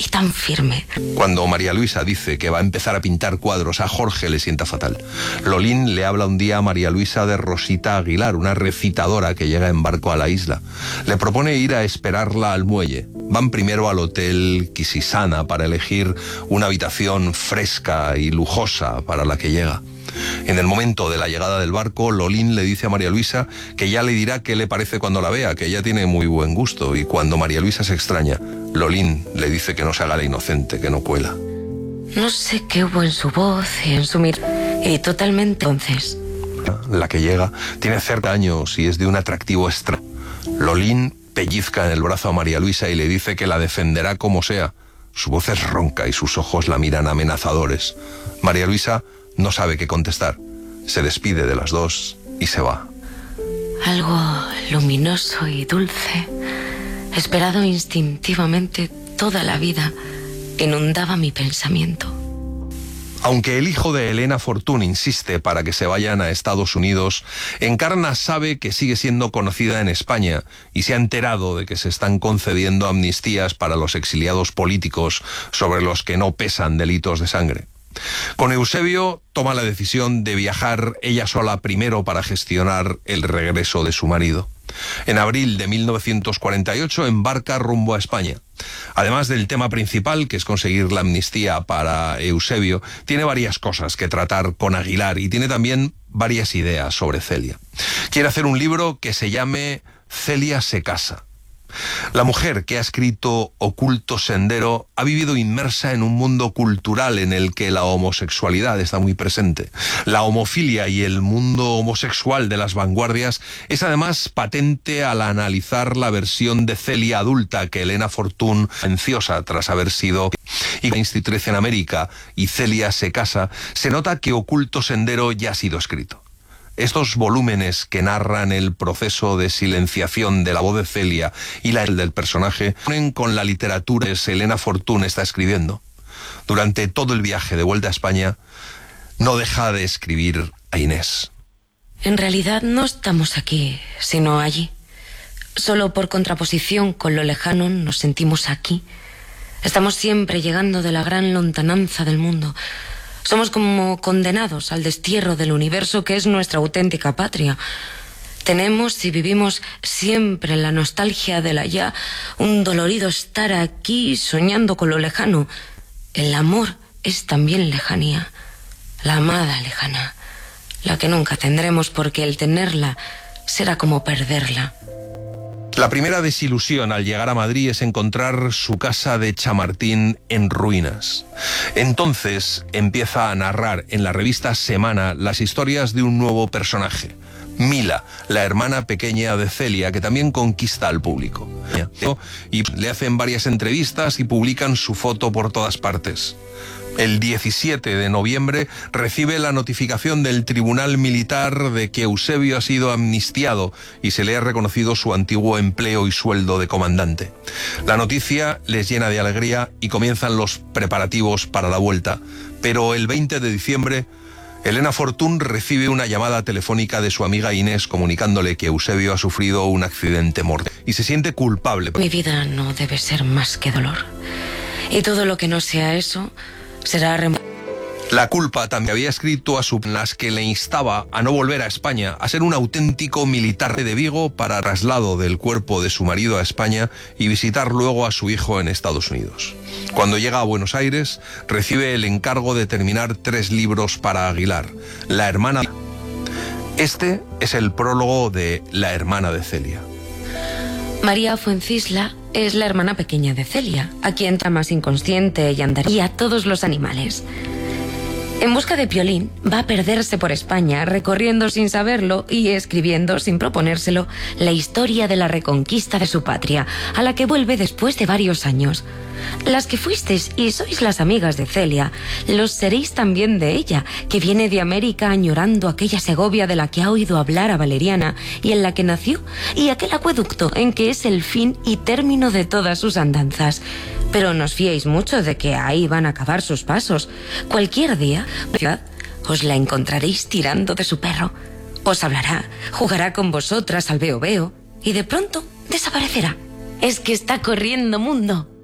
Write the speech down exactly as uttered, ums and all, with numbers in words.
tan firme. Cuando María Luisa dice que va a empezar a pintar cuadros, a Jorge le sienta fatal. Lolín le habla un día a María Luisa de Rosita Aguilar, una recitadora que llega en barco a la isla. Le propone ir a esperarla al muelle. Van primero al hotel Quisisana para elegir una habitación fresca y lujosa para la que llega. En el momento de la llegada del barco, Lolín le dice a María Luisa que ya le dirá qué le parece cuando la vea, que ella tiene muy buen gusto, y cuando María Luisa se extraña, Lolín le dice que no se haga la inocente, que no cuela. No sé qué hubo en su voz y en su mirada, y totalmente entonces. La que llega tiene cerca años y es de un atractivo extraño. Lolín pellizca en el brazo a María Luisa y le dice que la defenderá como sea. Su voz es ronca y sus ojos la miran amenazadores. María Luisa no sabe qué contestar. Se despide de las dos y se va. Algo luminoso y dulce, esperado instintivamente toda la vida, inundaba mi pensamiento. Aunque el hijo de Elena Fortún insiste para que se vayan a Estados Unidos, Encarna sabe que sigue siendo conocida en España y se ha enterado de que se están concediendo amnistías para los exiliados políticos sobre los que no pesan delitos de sangre. Con Eusebio toma la decisión de viajar ella sola primero para gestionar el regreso de su marido. En abril de mil novecientos cuarenta y ocho embarca rumbo a España. Además del tema principal, que es conseguir la amnistía para Eusebio, tiene varias cosas que tratar con Aguilar y tiene también varias ideas sobre Celia. Quiere hacer un libro que se llame Celia se casa. La mujer que ha escrito Oculto Sendero ha vivido inmersa en un mundo cultural en el que la homosexualidad está muy presente. La homofilia y el mundo homosexual de las vanguardias es además patente al analizar la versión de Celia adulta que Elena Fortún, ansiosa tras haber sido y institutriz en América, y Celia se casa, se nota que Oculto Sendero ya ha sido escrito. Estos volúmenes que narran el proceso de silenciación de la voz de Celia y la del personaje ponen con la literatura que Elena Fortún está escribiendo. Durante todo el viaje de vuelta a España, no deja de escribir a Inés. En realidad no estamos aquí, sino allí. Solo por contraposición con lo lejano nos sentimos aquí. Estamos siempre llegando de la gran lontananza del mundo. Somos como condenados al destierro del universo que es nuestra auténtica patria. Tenemos y vivimos siempre en la nostalgia del allá, un dolorido estar aquí soñando con lo lejano. El amor es también lejanía, la amada lejana, la que nunca tendremos porque el tenerla será como perderla. La primera desilusión al llegar a Madrid es encontrar su casa de Chamartín en ruinas. Entonces empieza a narrar en la revista Semana las historias de un nuevo personaje, Mila, la hermana pequeña de Celia, que también conquista al público. Y le hacen varias entrevistas y publican su foto por todas partes. El diecisiete de noviembre recibe la notificación del Tribunal Militar de que Eusebio ha sido amnistiado y se le ha reconocido su antiguo empleo y sueldo de comandante. La noticia les llena de alegría y comienzan los preparativos para la vuelta. Pero el veinte de diciembre, Elena Fortún recibe una llamada telefónica de su amiga Inés comunicándole que Eusebio ha sufrido un accidente mortal y se siente culpable. Mi vida no debe ser más que dolor. Y todo lo que no sea eso será rem... La culpa también había escrito a su las que le instaba a no volver a España, a ser un auténtico militar de Vigo para traslado del cuerpo de su marido a España y visitar luego a su hijo en Estados Unidos. Cuando llega a Buenos Aires, recibe el encargo de terminar tres libros para Aguilar, La hermana. Este es el prólogo de La hermana de Celia. María Fuencisla es la hermana pequeña de Celia, a quien está más inconsciente y andaría a todos los animales. En busca de Piolín, va a perderse por España, recorriendo sin saberlo y escribiendo, sin proponérselo, la historia de la reconquista de su patria, a la que vuelve después de varios años. Las que fuisteis y sois las amigas de Celia, los seréis también de ella, que viene de América añorando aquella Segovia de la que ha oído hablar a Valeriana y en la que nació, y aquel acueducto en que es el fin y término de todas sus andanzas. Pero no os fiéis mucho de que ahí van a acabar sus pasos. Cualquier día, os la encontraréis tirando de su perro. Os hablará, jugará con vosotras al veo veo y de pronto desaparecerá. Es que está corriendo mundo.